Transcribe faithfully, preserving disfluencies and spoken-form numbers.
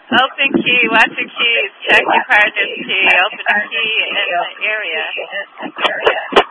Open key, watch your keys, check your partner's key, open a key in the area.